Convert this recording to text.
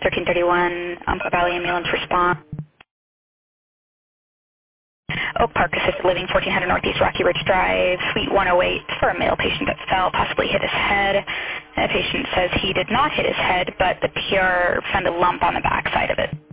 1331, Umpqua Valley Ambulance response. Oak Park Assisted Living, 1400 Northeast Rocky Ridge Drive, Suite 108, for a male patient that fell, possibly hit his head. And the patient says he did not hit his head, but the PR found a lump on the backside of it.